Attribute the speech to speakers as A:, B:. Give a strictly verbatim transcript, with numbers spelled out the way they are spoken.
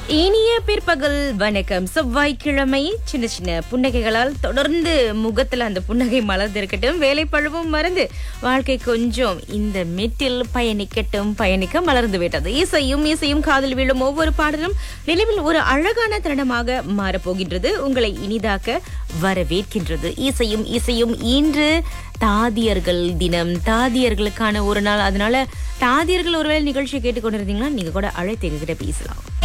A: இனிய பிற்பகல் வணக்கம். செவ்வாய்க்கிழமை சின்ன சின்ன புன்னகைகளால் தொடர்ந்து முகத்துல அந்த புன்னகை மலர்ந்து இருக்கட்டும். வேலை பழுவும் மறந்து வாழ்க்கை கொஞ்சம் இந்த மெட்டில் பயணிக்கட்டும். பயணிக்க மலர்ந்து விட்டது. இசையும் இசையும் காதில் விழும் ஒவ்வொரு பாடலும் நினைவில் ஒரு அழகான தருணமாக மாறப்போகின்றது. உங்களை இனிதாக்க வரவேற்கின்றது. இசையும் இசையும் இன்று தாதியர்கள் தினம், தாதியர்களுக்கான ஒரு நாள். அதனால தாதியர்கள் ஒருவேளை நிகழ்ச்சி கேட்டுக்கொண்டிருந்தீங்கன்னா நீங்க கூட அழைத்து எங்ககிட்ட பேசலாம்.